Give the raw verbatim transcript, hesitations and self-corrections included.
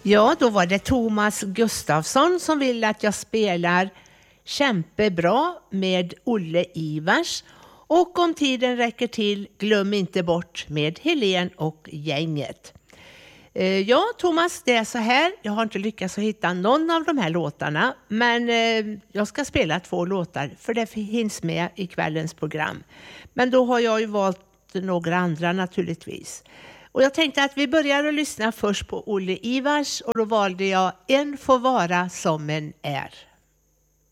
Ja, då var det Thomas Gustafsson som vill att jag spelar Kämpebra med Olle Ivars. Och om tiden räcker till, glöm inte bort med Helen och gänget. Eh, ja, Thomas, det är så här. Jag har inte lyckats att hitta någon av de här låtarna. Men eh, jag ska spela två låtar, för det finns med i kvällens program. Men då har jag ju valt några andra naturligtvis. Och jag tänkte att vi börjar att lyssna först på Olle Ivars. Och då valde jag En får vara som en är.